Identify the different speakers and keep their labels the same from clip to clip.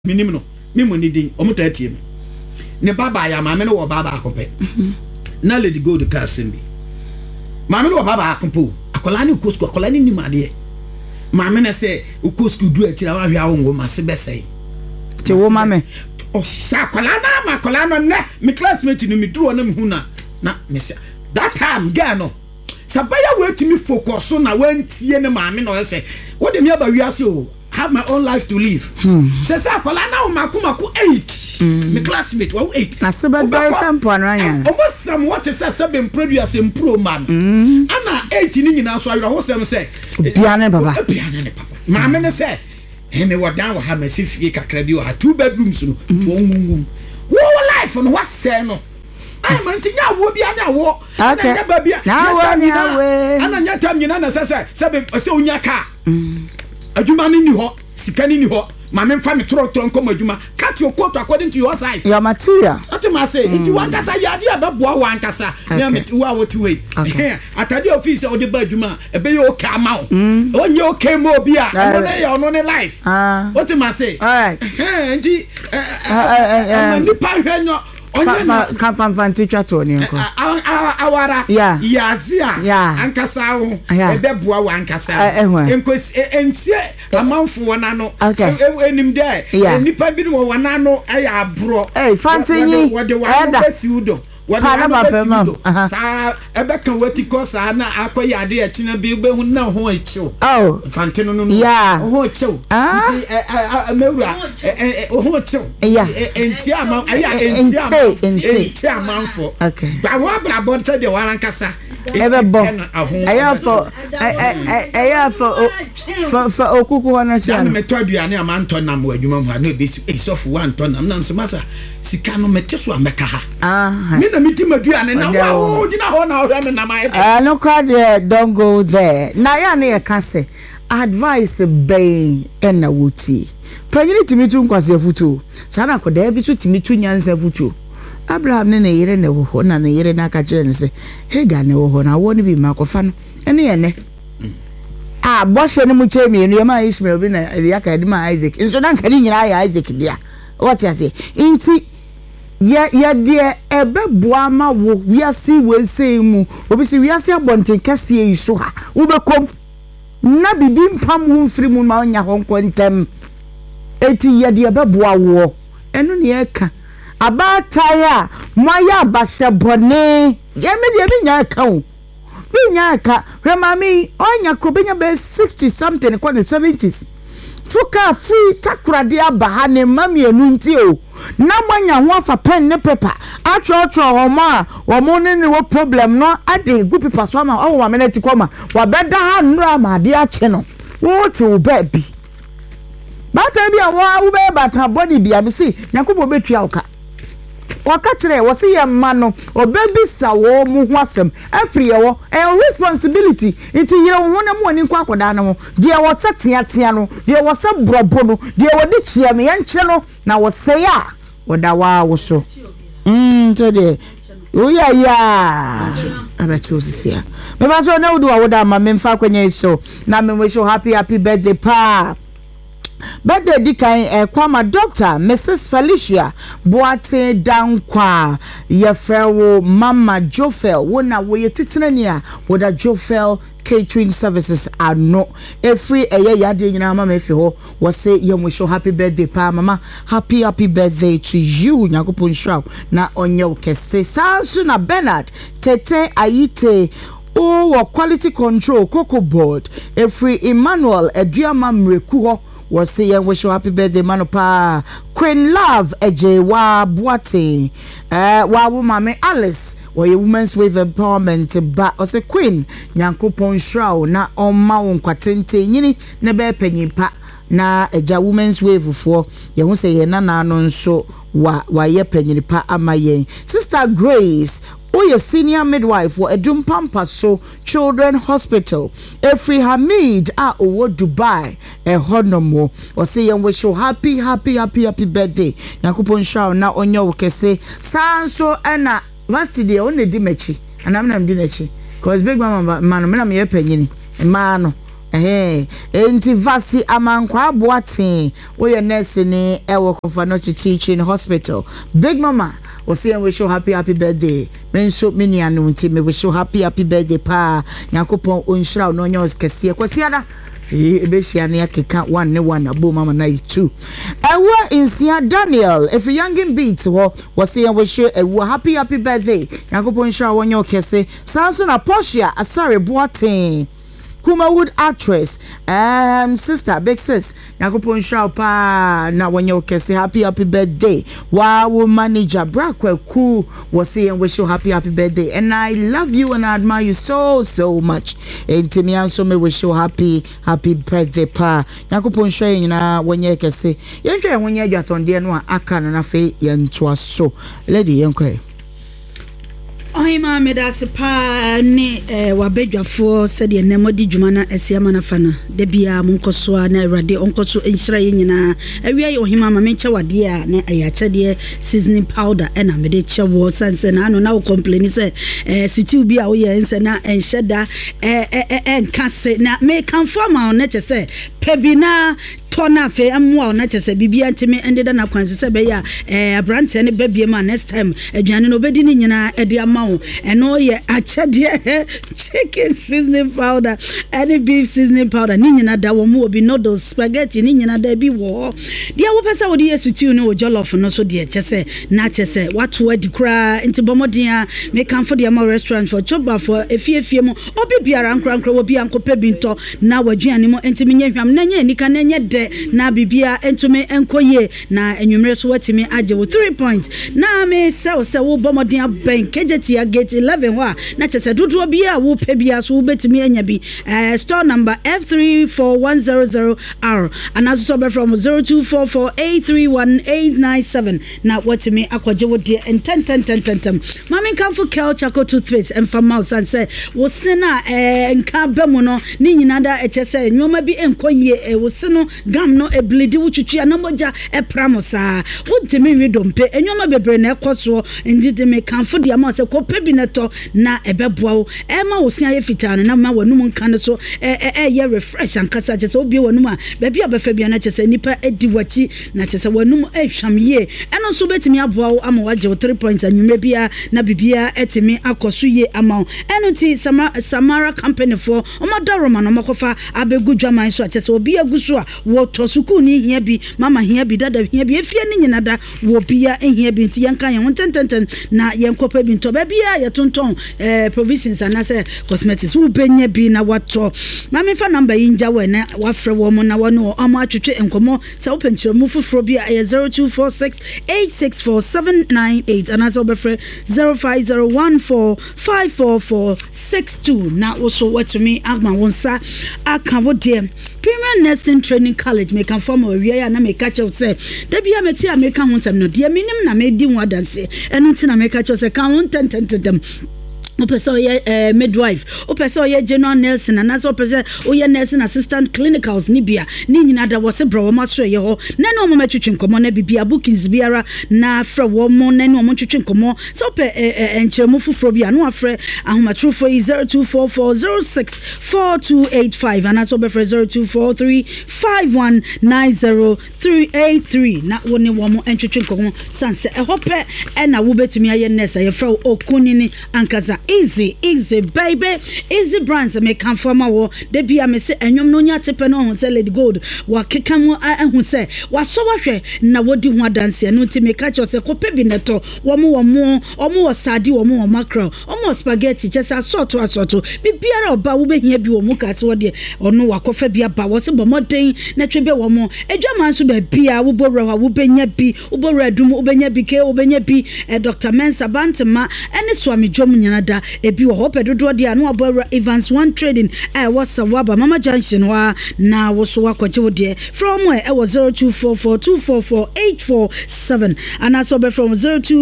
Speaker 1: minimum me money din omuta atie ne baba ya maame no wo baba akope na lady go the car simbi maame no wo baba akopo akola ni ukosku akola ni nimade maame na se ukosku du atira wa hwa wo mase besei
Speaker 2: ti wo mame
Speaker 1: o sakola na makola no ne me classmate ni me duro na me huna na me se that time girl no sabaya wetimi focus na wantie ne maame no se wo de me aba wiase o have my own life to live. Se akola na umakumaku 8. Me classmate wa 8.
Speaker 2: Na sebe boy sampo ananya.
Speaker 1: Almost some what is seven produce impro man. Ana 8 ni nyina so ayro ho sem say.
Speaker 2: Biane baba.
Speaker 1: Biane ne papa. Maame ne say he me wadan wa ha masifie kakra bi wa 2 bedrooms no. Wongum. Wo life no wa say no. I man tinya wo bia na wo.
Speaker 2: Okay. Na wo ni awe.
Speaker 1: Ana nya tam nyina na say se onya ka. Adwuma ni ho sika ni ho mame mfa me tro nkom adwuma cut your coat according to your size
Speaker 2: your material
Speaker 1: atima say it wan kasa yade abeboa wan kasa na me wa what way atade office o de ba adwuma e be yo ka ma o onye okay mo bi a ono ne life atima say
Speaker 2: alright
Speaker 1: nti ni pa hwenyo
Speaker 2: Kan teacher to ni nko
Speaker 1: awara yazia ankasa wo ebeboa wa ankasa enko ensie amanfo na no enim de nipa bi no wana no aya abro
Speaker 2: fantinyi
Speaker 1: wode wa besiudo wode wa besiudo sa ebeka wati ko sa na akoyade e tina bi behu na ho echiw fantino no ho echiw mewura ho echiw enti ama enti amanfo ba wa bra bon se de waran kasa
Speaker 2: ebebo aya for okuku wana cha
Speaker 1: na metoduane amanto na mo adwuma mu na ebesi esofu wan to na so masa sika no meteso ameka ha me na mitimaduane na wa gina ho na ho na mai
Speaker 2: no card don't go there na ya na ka se advice bay na wuti panyini timitu nkwase futu sana ko da bi so timitu nyansa futu Abraham ne yire ne wo na ne yire na ka kire ne se hega ne wo na wo ne bi makofa no ene ye ne boshe ne mu chemi enu ma Ishmael bi na ya ka di ma Isaac nso na nka ni nyina ya Isaac dia what you say inti ya de ebeboa ma wo wiase wense mu obi si wiase abonten kase yi so ha wo bekom na bibi mpam wo mfiri mu ma onya ho nkontem eti ya de ebeboa wo enu ne ya ka abataya moya abasebone yeme de bi nya ka o bi nya ka remami onya ko bi nya be 60 something ko the 70s fuka free takrade abaha ne mamienu nti o na manya ho afa pen ne paper atro wo mo ne wo problem no ade gu paper so ma o wa meneti koma wa beda ha nru amade ache no wo to baby bata bi awo wo be bata body bia bi si yakobo betua oka wakachire wasi ya mano obebi sawo mu ho asem afri yewo responsibility nti yire wo na mo ni kwa akoda na mo de wo setia no de wo se brobo no de wo de chia me yanche no na wo se ya woda wa wo so to de ya abachi osisia me ba so na wo da ma me mfa kwanya so na me wish you happy birthday pa birthday dikan kwama doctor Mrs Felicia Boate Dankwa yefewo mama Jofel wona wo yetitinani a woda Jofel catering services ano every yade nyina mama efi ho wo say yem wish you happy birthday pa mama happy birthday to you nyakopon shraw na onye wo kese sansu na Bernard tete ayite wo quality control cocoa board every Emmanuel eduama mreku ho was say wish you happy birthday manopa Queen Love Ejewa Boate wa mama Alice or your women's wave empowerment ba o say Queen Nyankopon shraw na omma wonkwatente nyini ne be panyipa na eja women's wave for ye hu say ye nana no nso wa ye panyinipa amayen Sister Grace Oye senior midwife for Edum Pampaso Children Hospital. Efri Hamid owo Dubai honomo. O say you wish you happy birthday. Nakupon shaw na onyo wokese. Sanso ena vasti de only di mechi. And I'm di nechi. Cause big mama man me na me panyini. Ma no. enti vasi amankwa aboaten we nurse ni ewo Komfano Teaching Hospital. Big Mama we say we show happy birthday. Menso mini anu nti me we show happy birthday pa. Yakopon onhira no nya kese kwasiada. Ebeshia ne akeka 1 ne 1 abo mama na 2. Ewa insia Daniel if youngin beats we say we show a happy birthday. Yakopon shira wonyo kese. Samson Aposha sorry boaten. Kumawood actress, sister, big sis, Yakupon Shaupa, now when you can say happy birthday. Wow, manager, Brackwell, cool, was saying wish you happy birthday. And I love you and I admire you so much. And to me, I also may wish you happy birthday, pa. Yakupon Shay, when you can say, you enjoy when you get on the end one, I can and I feel yen to so. Lady, okay.
Speaker 3: Ohima medase pa ne wabedwafo said ye nemodi dwumana asiama na fana de bia monkoso na awrade onkoso enhira ye nyina awia ye ohima ma menche wade a na ayachade seasoning powder na mede chewo sanse na no na wo complain say sitiu bia wo ye ense na enhyeda enkase na me kan forma na che say pebina tona fe amwa na chese bibia ntime endeda na kwanse se be ya abrante ne babie ma next time aduane no bedi ni nyina ede ama wo eno ye achede chicken seasoning powder any beef seasoning powder ni nyina da wo mu obi noodles spaghetti ni nyina da bi wo dia wo pesa wo de yesutiu ne wo jollof no so de chese na chese watu adi kra nti bomodia me kan for de ma restaurant for choba for efiefie mu obi biara nkra wo bi ankope binto na waduane mu ntime nya hwam na nya nika na nya de na bibia entume enkoye na enwumre so watimi age wo 3 points na me se wo bomodin aben kejeti ya gate 11 ho na chese dodo bia wo pe bia so wo betimi anya bi store number F34100R and as so from 0244831897 na watimi akoje wo de 10 mami kan for kel chako toothpaste and for mouse and say wo sena nka bamu no ni nyina da chese nwoma bi enkoye wo seno gam no eblidi wuchuchu ya namoja pramosa wudimi widompe enyoma bebre na ekoso ndide me kanfo dia ma se ko pebi neto na ebeboa wo ma wo sia ye fitano na ma wanum nkan so ye refresh ankasa chese obi wanum a baby abefa bia na chese nipa edi wachi na chese wanum ehwam ye eno so betimi aboa wo ama waje 3 points anwumre bia na bibia etimi akoso ye ama eno ti Samara company for omadoroma no makofa abegu dwaman so chese obi aguso a wo tosuku ni hia bi mama hia bi dada hia bi efie ni nyina da wo bia hia bi nti yanka ye tenten na yenkopa bi nto ba bia ye tonton provisions and say cosmetics wo benya bi na wato mama fa number yinja we na wafre wo mo na wono o ma atwetwe enkomo se wo penchire mu fufuro bi 0246864798 and as obefre 0501454462 na wo so watumi agma wonsa aka wo de Premier Nursing Training College make form of we na make catch of say da bia meti a make ho nsem no de minim na me di ho adanse eno nti na make catch of say kan ho tententem Opeso ye midwife opeso ye general nursing and as opeso ye nursing assistant clinicals nibia ni nyina da wose bro ma so ye ho na no mo matwetwe nkomo na bibia bookings biara na fra wo mo na no mo twetwe nkomo so pe enchemu fufuro bia no afre ahomatrofo 0244064285 and as obefa 0243519083 na woni wo mo entwetwe nkomo sanse ehope na wo betumi aye nurse ye fra okunini ankaza easy baby easy brands me kan forma wo de bia me se enwom no nya tepe no ho se Lady Gold wa keka mu ahu se wa so wahwe na wodi ho adanse no nti me ka che se ko pebi neto wo wo sadi wo mo mackerel wo mo spaghetti just asoto bibiara oba wo behia bi wo mu ka se wo de ono wakofa bi aba wo se bomoden na twebe wo mo edwaman so ba bia wo borwa wo benya bi wo borwa dum wo benya bi ke wo benya bi Dr. Mensa Bantama ene swami dwom nyana da ebi wo hope dodo de anu abora Evans One Trading was Waba Mama Junction wa na wo so wakoje wo de from where was 0244244847 and also be from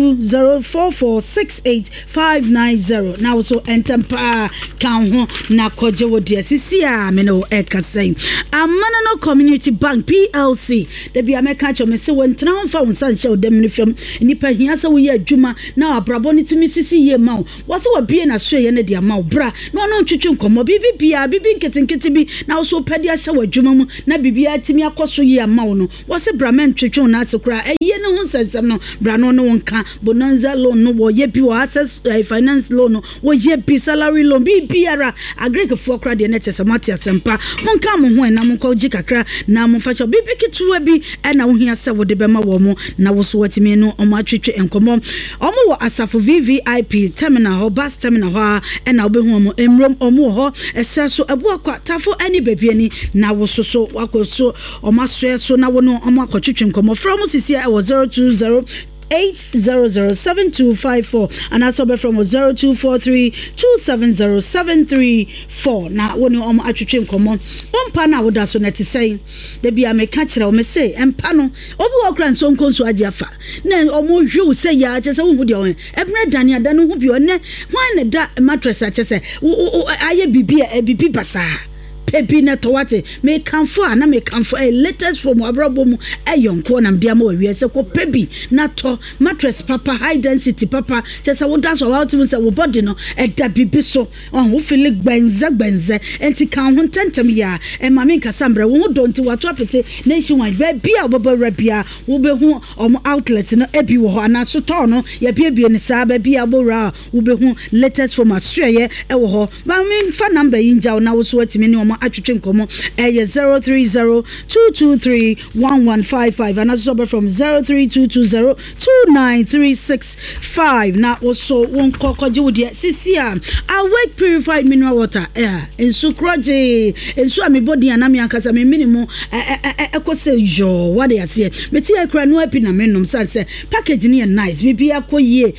Speaker 3: 0204468590 now so entempa kan ho na koje wo de sisi a me no ekasai amana no community bank PLC de bia me ka cho me se won tena ho fa won san hye odem ni fam nipa hia se wo ye adwuma na abrabo ni timi sisi ye ma wo se wo bie na so ye ne de ama bra na ono twetwe nkomo bibia bibi nketenkete bi na wo so pade ahye wadwuma mu na bibia atimi akoso yi ama wo no wo se bra men twetwe na asekura eye ne ho sensem no bra no wonka bonanza loan no wo ye bi wo access finance loan no wo ye bi salary loan bibiara agrek fo kra de na chese mate asempa monka mo ho na monko gi kakra na mo fa sho bibi kituwa bi na wo hia se wo de bema wo mo na wo so watimi no o ma twetwe enkomo omo wo asafo VVIP terminal ho bus terminal ho na obehu mo emrom omo ho esa so abu akwa tafo ani baby ani na wo so wakoso o maso so na wo no omo akotwetwe enkomo from sisi e wo 020 8007254 and also be from 0243270734 na woni omo atwetwe nkomo ompa na woda so na ti sei da bia me ka kire o me sei empa no obi wo kran so nkonso age afa na omo hwe sei ya chese wo hu de on ebra dani ada no hu bi one hwan ne da mattress a chese aye bibi basa pepi na towate me kanfo ana me kanfo latest from abrabom eyonko na mdia ma wi se ko pebi na to mattress papa high density papa chese wo da so out se wo body no da bibi so on wo feel gbenze enti kan ho tentem ya e ma me nkasa mbre wo do nti wato apete nationwide bia obobora bia wo be hu outlet no ebi wo ho ana so to no ya bia ni sa bia obora wo be hu latest from asue e wo ho ba me fa number yinja na wo so atimi ni atwetwe nkomo 0302231155 and also from 0322029365 na also won kokoje wo de sisia awake purified mineral water ensu kroje ensu amebodi anami ankasa me minimum ekose jo what they say meti ekra no api na menom sanse package ni nice bibi akoyie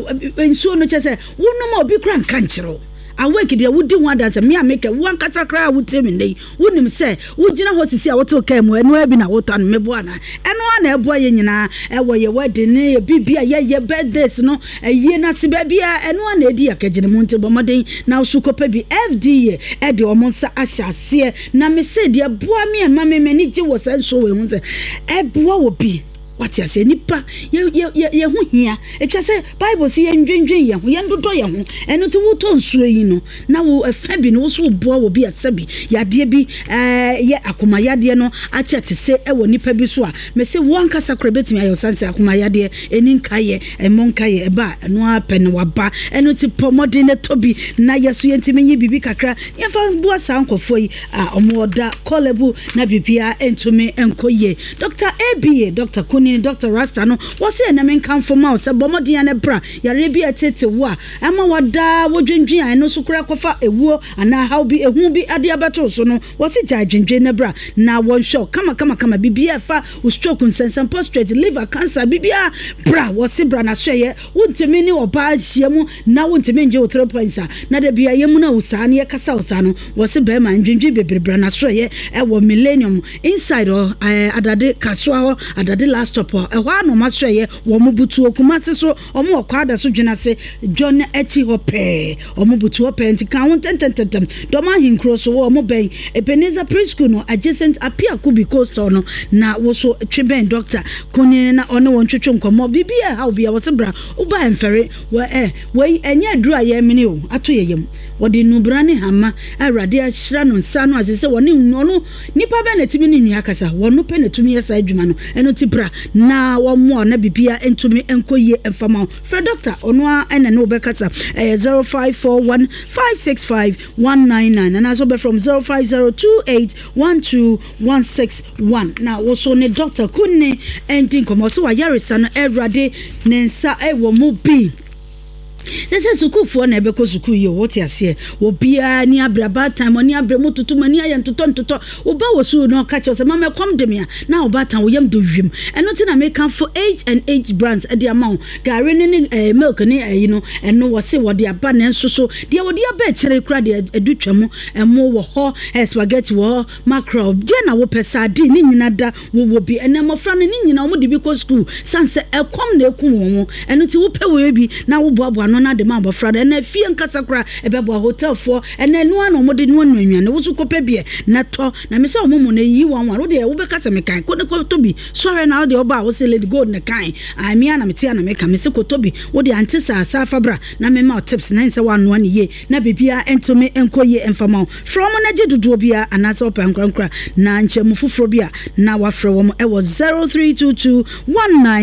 Speaker 3: ensu no chese wonom obi kra nkanchiro awake dia wudi wan dance me ameke wan kasa kra wutemi nei wonim se wugina hosisi a woto kai mu enu abi na woto an mebo ana enu ana ebo ye nyina ewo ye wedding ne ye bibia ye birthdays no ye na se bia enu ana edi akagene mu nte bomoden na usukopa bi FDA e de omonsa ahyase na me se dia boa me ma me ni gye wo sanso we hu se e boa wo bi what you say nipa ye hu hia etwa say bible say ndwendwen ye hu ye ndodo ye hu eno ti wo to nsuo yi no na wo efa bi no wo so boa wo bi asabi yade bi ye akoma yade no ache te se e wo nipa bi so a me say wo ankasa kra betimi ayo sanse akoma yade eni nkaye emonkaye eba no apen waba eno ti pomode ne tobi na yeso ye ntimi yi bibi kakra ye fa boa sankofo yi omoda kolebu na bibia entumi enkoye Dr. ABA Dr. Dr. Rasta no was say na men kan for mouse say bomodi ane bra yare bi atete wo a ama wada wodwendwen an no so kura kofa ewuo ana how bi ehu bi ade abato so no was say dwendwen na bra na won show kama bibia fa wo stroke nsensan prostate liver cancer bibia bra was say bra na hweye wontemi ni oba hyiamu na wontemi nje wo 3 points na da bia yemu na usa na yakasa usa no was say be man dwendwen bebre bra na hweye e wo millennium inside adade kaswa ho adade last stop ehwa no masweye wo mubutu okumase so omo okwada so dwenase John echi hope omubutu hope nti kan won tententem do ma hinkro so wo mo ben Ebenezer preschool no adjacent apia kubi coast no na wo so tweben doctor konene na ono won twetwe nkomo bibia ha obi a wo se bra uba emfere we enye adura ye mini o ato yeyem wodi nubrane hama awrade ahira no nsa no asese woni no nipa be na timi ni nua kasa wono pe na tumi yesa adwuma no eno ti bra na wo mo na bibia entumi enkoye emfama fra doctor ono ena no be kasa 0541565199 and also be from 0502812161 na wo so ne doctor kunne ending komo so wa yaresa no awrade nensa wo mo bi sese sukufo na ebeko suku yi wote ase obia ni abraba time ni abremo tutu mani aye ntoto oba wosu no ka che se mama kom demia na oba tan wo yam do wiem eno ti na make for age and age brands e de amount gare ni milk ni you know eno wo se wo de aba na nsoso de wo de aba kire kura de edutwam emo wo ho spaghetti wo mackerel je na wo pesa di ni nyina da wo bi ena mofra ni nyina wo de bi ko school sanse ekom na ekum wo eno ti wo pe wo bi na wo boabo no na de ma abofra da na fie nkasa kra ebebo hotel for ena enu ana omode nu anwanwan wo so kopa bie na to na me se omomo na yi wanwan wo de wo be kasa me kan ko to bi sore na wo de oba wo se lady gold na kan I me ana me te ana me ka me se ko to bi wo de antisa sa fabra na me ma tips na nse wa no ye na bebia entome enkoye enfama from na je dodo bia anasa opa nkra na nche mu fufuro bia na wafre wo e wo 032219